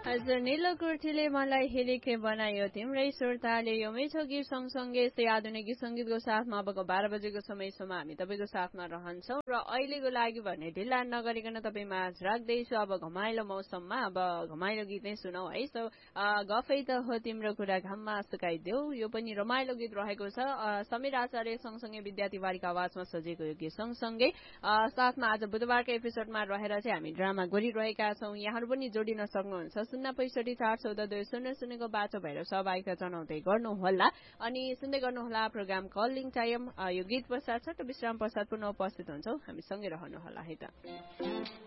हजुर निलो कुर्तीले मलाई हिलिके बनायो तिम्रै सुर्ताले यो मिठो गीत सँगसँगै यस्तै आधुनिक गीत सङ्गीतको साथमा अबको 12 बजेको समयसम्म हामी तपाईँको साथमा रहन्छौँ र अहिलेको लागि भने ढिला नगरिकन तपाईँ माझ राख्दैछु अब घमाइलो मौसममा अब घमाइलो गीत नै सुनौ है। सो गफै त हो तिम्रो कुरा घाममा सुकाइदेऊ यो पनि रमाइलो गीत रहेको छ। समीर आचार्य सँगसँगै विद्या तिवारीको आवाजमा सजिएको यो गीत सँगसँगै साथमा आज बुधबारको एपिसोडमा रहेर चाहिँ हामी ड्रामा गरिरहेका छौँ। यहाँहरू पनि जोडिन सक्नुहुन्छ 0654402 00 बाटो भएर सहभागिता जनाउँदै गर्नुहोला अनि सुन्दै गर्नुहोला प्रोग्राम कलिङ टाइम। यो गीत पश्चात छोटो विश्राम पश्चात पुनः उपस्थित हुन्छौँ, हामीसँगै रहनुहोला है त।